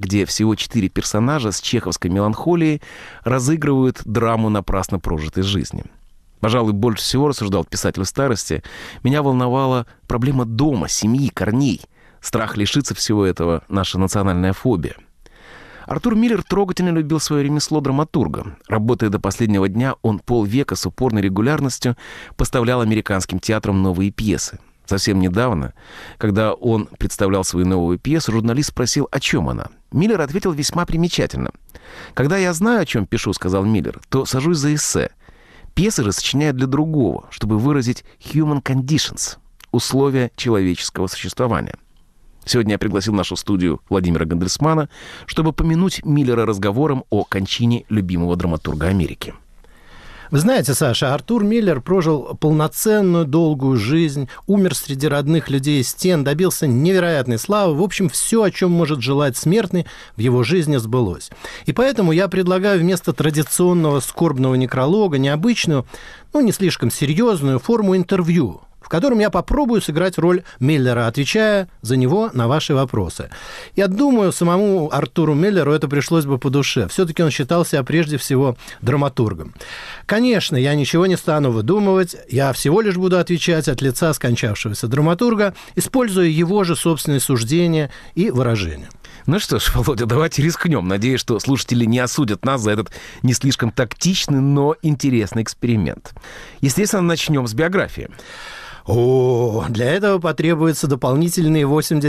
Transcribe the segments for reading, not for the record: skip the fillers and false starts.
где всего 4 персонажа с чеховской меланхолией разыгрывают драму напрасно прожитой жизни. Пожалуй, больше всего, рассуждал писатель в старости, меня волновала проблема дома, семьи, корней. Страх лишиться всего этого — наша национальная фобия. Артур Миллер трогательно любил свое ремесло драматурга. Работая до последнего дня, он полвека с упорной регулярностью поставлял американским театрам новые пьесы. Совсем недавно, когда он представлял свою новую пьесу, журналист спросил, о чем она. Миллер ответил весьма примечательно. «Когда я знаю, о чем пишу, — сказал Миллер, — то сажусь за эссе. Пьесы же сочиняют для другого, чтобы выразить human conditions — условия человеческого существования». Сегодня я пригласил в нашу студию Владимира Гандельсмана, чтобы помянуть Миллера разговором о кончине любимого драматурга Америки. Вы знаете, Саша, Артур Миллер прожил полноценную, долгую жизнь, умер среди родных людей и стен, добился невероятной славы. В общем, все, о чем может желать смертный, в его жизни сбылось. И поэтому я предлагаю вместо традиционного скорбного некролога необычную, не слишком серьезную форму интервью, в котором я попробую сыграть роль Миллера, отвечая за него на ваши вопросы. Я думаю, самому Артуру Миллеру это пришлось бы по душе. Все-таки он считал себя прежде всего драматургом. Конечно, я ничего не стану выдумывать, я всего лишь буду отвечать от лица скончавшегося драматурга, используя его же собственные суждения и выражения. Ну что ж, Володя, давайте рискнем. Надеюсь, что слушатели не осудят нас за этот не слишком тактичный, но интересный эксперимент. Естественно, начнем с биографии. Для этого потребуется дополнительные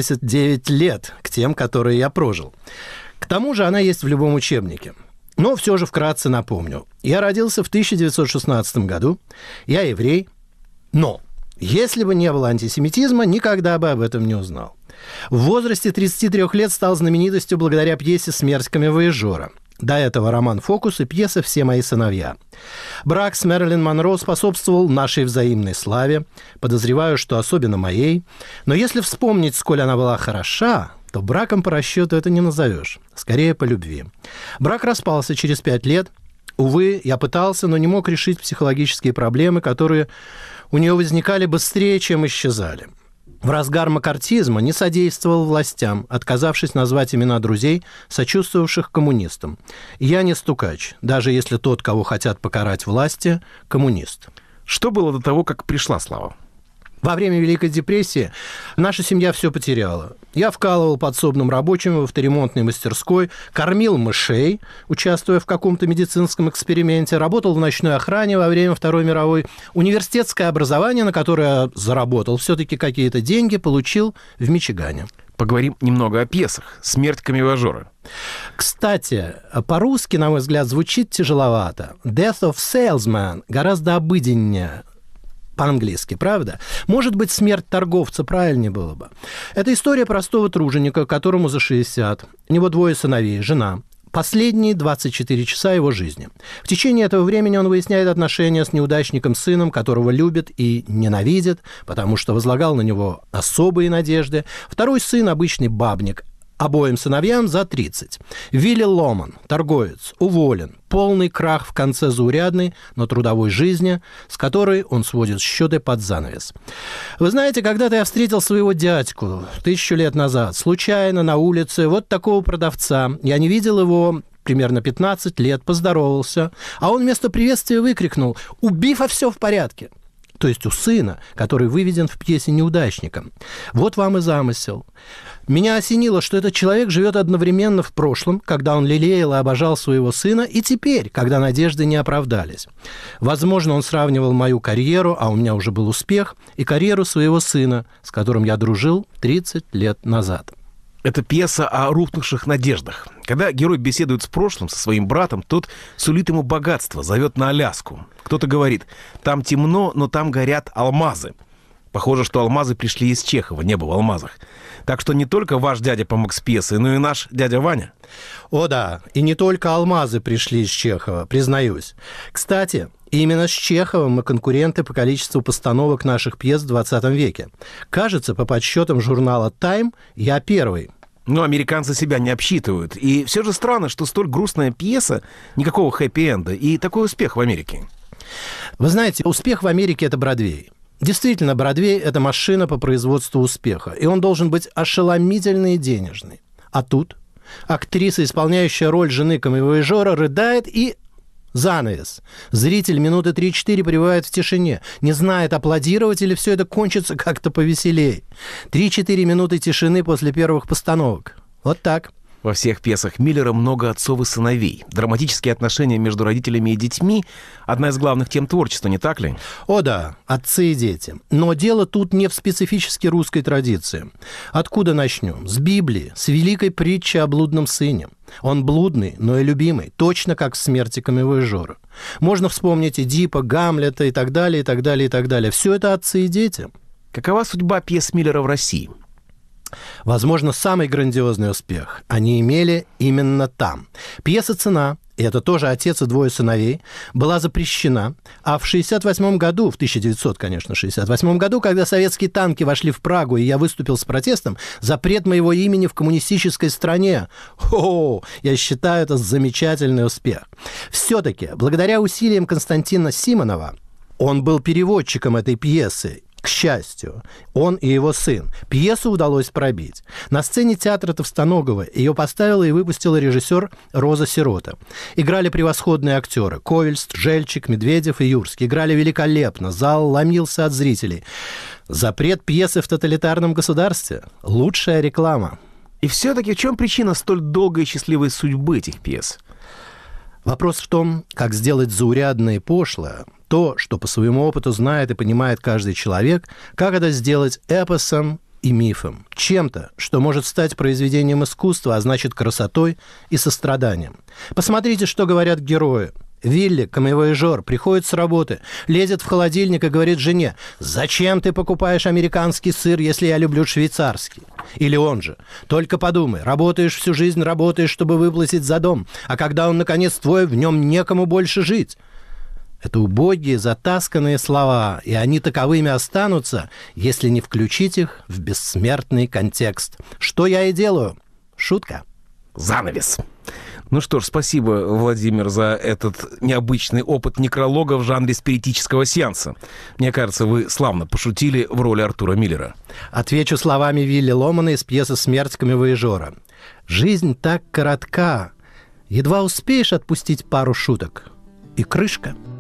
89 лет к тем, которые я прожил. К тому же она есть в любом учебнике. Но все же вкратце напомню. Я родился в 1916 году, я еврей, но если бы не было антисемитизма, никогда бы об этом не узнал. В возрасте 33 лет стал знаменитостью благодаря пьесе «Смерть камевояжера». До этого роман «Фокус» и пьеса «Все мои сыновья». Брак с Мэрилин Монро способствовал нашей взаимной славе, подозреваю, что особенно моей. Но если вспомнить, сколь она была хороша, то браком по расчету это не назовешь, скорее по любви. Брак распался через 5 лет. Увы, я пытался, но не мог решить психологические проблемы, которые у нее возникали быстрее, чем исчезали. В разгар маккартизма не содействовал властям, отказавшись назвать имена друзей, сочувствовавших коммунистам. Я не стукач, даже если тот, кого хотят покарать власти, коммунист. Что было до того, как пришла слава? Во время Великой депрессии наша семья все потеряла. Я вкалывал подсобным рабочим в авторемонтной мастерской, кормил мышей, участвуя в каком-то медицинском эксперименте, работал в ночной охране во время Второй мировой. Университетское образование, на которое я заработал все-таки какие-то деньги, получил в Мичигане. Поговорим немного о пьесах. «Смерть камевояжера». Кстати, по-русски, на мой взгляд, звучит тяжеловато. «Death of Salesman» гораздо обыденнее по-английски, правда? Может быть, «Смерть торговца» правильнее было бы. Это история простого труженика, которому за 60. У него 2 сыновей, жена. Последние 24 часа его жизни. В течение этого времени он выясняет отношения с неудачником-сыном, которого любит и ненавидит, потому что возлагал на него особые надежды. Второй сын – обычный бабник. Обоим сыновьям за 30. Вилли Ломан, торговец, уволен. Полный крах в конце заурядной, но трудовой жизни, с которой он сводит счеты под занавес. Вы знаете, когда-то я встретил своего дядьку 1000 лет назад, случайно на улице, вот такого продавца. Я не видел его примерно 15 лет, поздоровался, а он вместо приветствия выкрикнул: «У Бифа все в порядке». То есть у сына, который выведен в пьесе неудачником. Вот вам и замысел. Меня осенило, что этот человек живет одновременно в прошлом, когда он лелеял и обожал своего сына, и теперь, когда надежды не оправдались. Возможно, он сравнивал мою карьеру, а у меня уже был успех, и карьеру своего сына, с которым я дружил 30 лет назад. Это пьеса о рухнувших надеждах. Когда герой беседует с прошлым, со своим братом, тот сулит ему богатство, зовет на Аляску. Кто-то говорит: там темно, но там горят алмазы. Похоже, что алмазы пришли из Чехова, небо в алмазах. Так что не только ваш дядя помог с пьесой, но и наш дядя Ваня. О да, и не только алмазы пришли из Чехова, признаюсь. Кстати, именно с Чеховым мы конкуренты по количеству постановок наших пьес в 20 веке. Кажется, по подсчетам журнала «Тайм» я первый. Но американцы себя не обсчитывают. И все же странно, что столь грустная пьеса, никакого хэппи-энда, и такой успех в Америке. Вы знаете, успех в Америке – это Бродвей. Действительно, Бродвей – это машина по производству успеха, и он должен быть ошеломительный и денежный. А тут Актриса, исполняющая роль жены камевояжера, рыдает и... занавес. Зритель минуты 3-4 пребывает в тишине, не знает, аплодировать или все это кончится как-то повеселее. 3-4 минуты тишины после первых постановок. Вот так. Во всех пьесах Миллера много отцов и сыновей. Драматические отношения между родителями и детьми – одна из главных тем творчества, не так ли? О да, отцы и дети. Но дело тут не в специфически русской традиции. Откуда начнем? С Библии, с великой притчи о блудном сыне. Он блудный, но и любимый, точно как в смерти камевояжера. Можно вспомнить Эдипа, Гамлета и так далее, и так далее, и так далее. Все это отцы и дети. Какова судьба пьес Миллера в России? Возможно, самый грандиозный успех они имели именно там. Пьеса «Цена», и это тоже отец и двое сыновей, была запрещена, а в 1968 году, в 1968 году, когда советские танки вошли в Прагу, и я выступил с протестом, запрет моего имени в коммунистической стране. О, я считаю это замечательный успех. Все-таки, благодаря усилиям Константина Симонова, он был переводчиком этой пьесы. К счастью, он и его сын. Пьесу удалось пробить. На сцене театра Товстоногова ее поставила и выпустила режиссер Роза Сирота. Играли превосходные актеры. Ковельст, Жельчик, Медведев и Юрский. Играли великолепно. Зал ломился от зрителей. Запрет пьесы в тоталитарном государстве. Лучшая реклама. И все-таки в чем причина столь долгой и счастливой судьбы этих пьес? Вопрос в том, как сделать заурядное и пошлое, то, что по своему опыту знает и понимает каждый человек, как это сделать эпосом и мифом, чем-то, что может стать произведением искусства, а значит красотой и состраданием. Посмотрите, что говорят герои. Вилли, камевояжер, приходит с работы, лезет в холодильник и говорит жене: «Зачем ты покупаешь американский сыр, если я люблю швейцарский?» Или он же: «Только подумай, работаешь всю жизнь, работаешь, чтобы выплатить за дом, а когда он, наконец, твой, в нем некому больше жить». Это убогие, затасканные слова, и они таковыми останутся, если не включить их в бессмертный контекст. Что я и делаю. Шутка. Занавес. Ну что ж, спасибо, Владимир, за этот необычный опыт некролога в жанре спиритического сеанса. Мне кажется, вы славно пошутили в роли Артура Миллера. Отвечу словами Вилли Ломана из пьесы «Смерть камевояжера». Жизнь так коротка. Едва успеешь отпустить пару шуток. И крышка.